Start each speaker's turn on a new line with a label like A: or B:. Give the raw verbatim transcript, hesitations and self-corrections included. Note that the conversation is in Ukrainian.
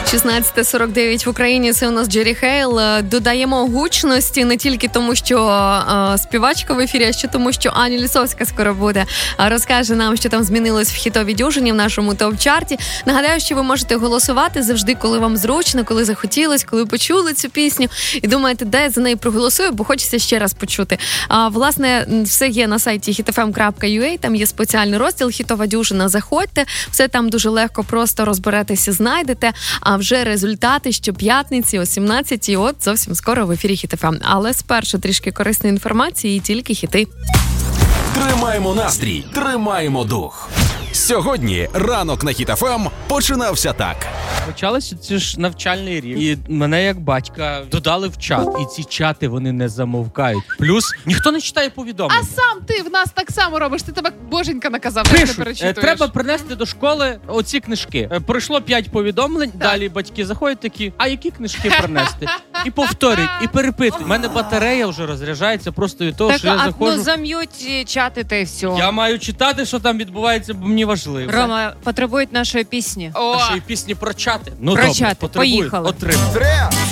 A: шістнадцята сорок дев'ять в Україні, це у нас Джері Хейл. Додаємо гучності не тільки тому, що е, співачка в ефірі, а ще тому, що Аня Лісовська скоро буде. Розкаже нам, що там змінилось в хітовій дюжині в нашому топ-чарті. Нагадаю, що ви можете голосувати завжди, коли вам зручно, коли захотілось, коли почули цю пісню і думаєте, де я за неї проголосую, бо хочеться ще раз почути. А, власне, все є на сайті хіт еф ем крапка ю а, там є спеціальний розділ «Хітова дюжина». Заходьте, все там дуже легко, просто розберетеся, знайдете. А вже результати щоп'ятниці о сімнадцятій, от зовсім скоро в ефірі Хіт еф ем. Але спершу трішки корисної інформації і тільки хіти.
B: Тримаємо настрій, тримаємо дух. Сьогодні ранок на Хіт еф ем починався так.
C: Почалося це ж навчальний рік, і мене як батька додали в чат, і ці чати вони не замовкають. Плюс ніхто не читає повідомлення.
D: А сам ти в нас так само робиш, ти тебе боженька наказав, що ти
C: Пишуть,
D: перечитуєш.
C: треба принести до школи оці книжки. Е, Пройшло п'ять повідомлень,
D: Так.
C: далі батьки заходять такі, а які книжки принести? І повторюють, і перепитують. У мене батарея вже розряджається просто від того,
E: Так,
C: що я
E: а
C: заходжу.
E: ну зам'ють чати та й все.
C: Я маю читати, що там відбувається, бо мені важливо.
E: Рома, потребують нашої пісні.
D: О,
C: Нашої пісні про чати. Ну,
E: Про
C: добре,
E: чати.
C: потребують.
E: Поїхали.
C: Отримав.